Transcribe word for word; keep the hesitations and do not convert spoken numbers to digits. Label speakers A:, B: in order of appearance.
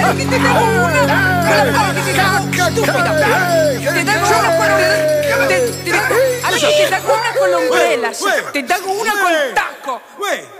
A: che ti tengo una! Stupida! Ti tengo una con un... Adesso ti tengo una con l'ombrella, ti tengo una col tacco!